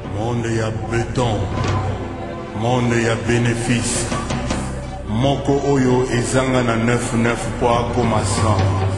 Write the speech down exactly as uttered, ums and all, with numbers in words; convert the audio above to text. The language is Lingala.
Monde ya béton, monde ya bénéfice. Moko oyo ezanga na neuf neuf po akoma cent.